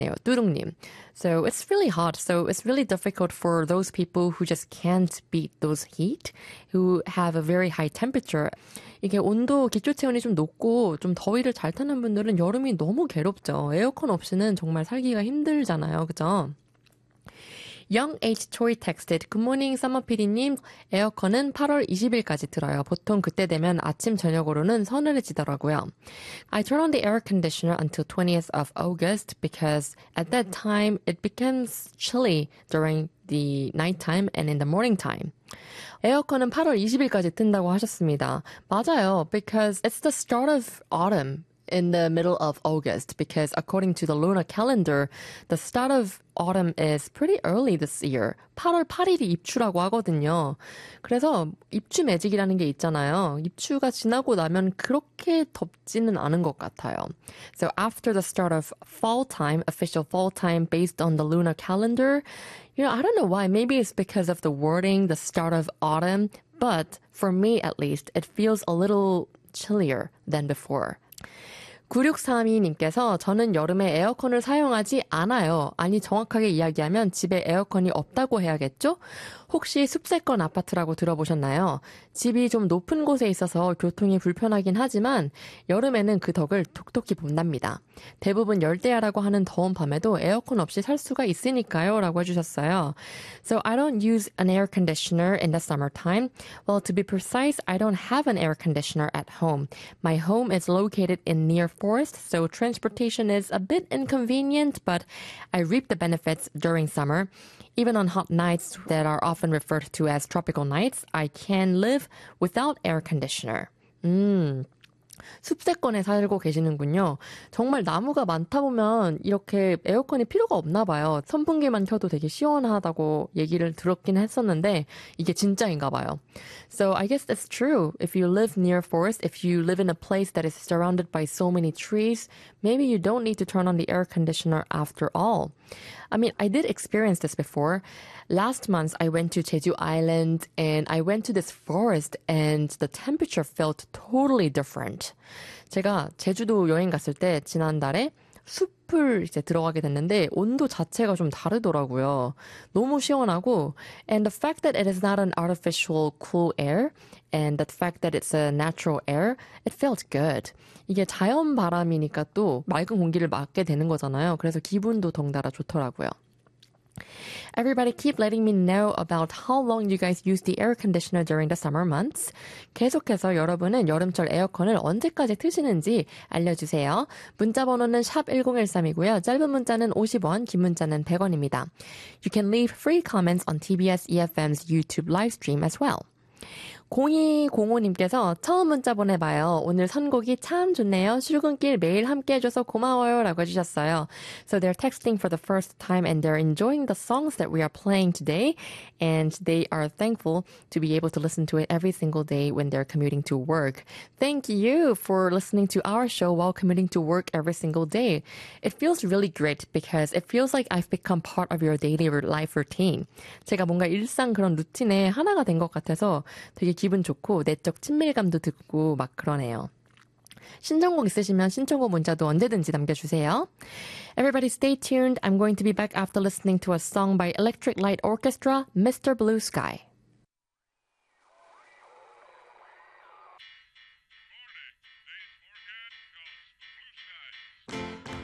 뚜둥님. So it's really hot. So it's really difficult for those people who just can't beat those heat, who have a very high temperature. 이게 온도 기초 체온이 좀 높고 좀 더위를 잘 타는 분들은 여름이 너무 괴롭죠. 에어컨 없이는 정말 살기가 힘들잖아요. 그죠? Young H Choi texted, Good morning, Summer PD님. 에어컨은 8월 20일까지 틀어요. 보통 그때 되면 아침, 저녁으로는 서늘해지더라고요. I turn on the air conditioner until 20th of August because at that time it becomes chilly during the nighttime and in the morning time. 에어컨은 8월 20일까지 튼다고 하셨습니다. 맞아요. Because it's the start of autumn. In the middle of August because according to the lunar calendar, the start of autumn is pretty early this year. 8월 8일이 입추라고 하거든요. 그래서 입추 매직이라는 게 있잖아요. 입추가 지나고 나면 그렇게 덥지는 않은 것 같아요. So after the start of fall time, official fall time based on the lunar calendar, I don't know why. Maybe it's because of the wording, the start of autumn. But for me at least, it feels a little chillier than before. 9632님께서 저는 여름에 에어컨을 사용하지 않아요. 아니 정확하게 이야기하면 집에 에어컨이 없다고 해야겠죠? 혹시 숲세권 아파트라고 들어보셨나요? 집이 좀 높은 곳에 있어서 교통이 불편하긴 하지만 여름에는 그 덕을 톡톡히 본답니다. 대부분 열대야라고 하는 더운 밤에도 에어컨 없이 살 수가 있으니까요 라고 해주셨어요. So I don't use an air conditioner in the summertime. Well, to be precise, I don't have an air conditioner at home. My home is located in near forest, so transportation is a bit inconvenient, but I reap the benefits during summer. Even on hot nights that are often referred to as tropical nights, I can live without air conditioner. 숲세권에 살고 계시는군요. 정말 나무가 많다 보면 이렇게 에어컨이 필요가 없나 봐요. 선풍기만 켜도 되게 시원하다고 얘기를 들었긴 했었는데 이게 진짜인가 봐요. So I guess that's true. If you live near forest, if you live in a place that is surrounded by so many trees, maybe you don't need to turn on the air conditioner after all. I mean, I did experience this before. Last month, I went to Jeju Island and I went to this forest and the temperature felt totally different. 제가 제주도 여행 갔을 때 지난달에 숲을 이제 들어가게 됐는데 온도 자체가 좀 다르더라고요. 너무 시원하고 and the fact that it is not an artificial cool air and the fact that it's a natural air, it felt good. 이게 자연 바람이니까 또 맑은 공기를 맞게 되는 거잖아요. 그래서 기분도 덩달아 좋더라고요. Everybody keep letting me know about how long you guys use the air conditioner during the summer months. 계속해서 여러분은 여름철 에어컨을 언제까지 트시는지 알려주세요. 문자 번호는 샵 1013이고요. 짧은 문자는 50원, 긴 문자는 100원입니다. You can leave free comments on TBS EFM's YouTube live stream as well. 0205님께서 처음 문자 보내봐요. 오늘 선곡이 참 좋네요. 출근길 매일 함께 해줘서 고마워요 라고 해주셨어요. So they're texting for the first time and they're enjoying the songs that we are playing today and they are thankful to be able to listen to it every single day when they're commuting to work. Thank you for listening to our show while commuting to work every single day. It feels really great because it feels like I've become part of your daily life routine. 제가 뭔가 일상 그런 루틴의 하나가 된 것 같아서 되게 기분 좋고 내적 친밀감도 듣고 막 그러네요. 신청곡 있으시면 신청곡 문자도 언제든지 남겨주세요. Everybody stay tuned. I'm going to be back after listening to a song by Electric Light Orchestra, Mr. Blue Sky.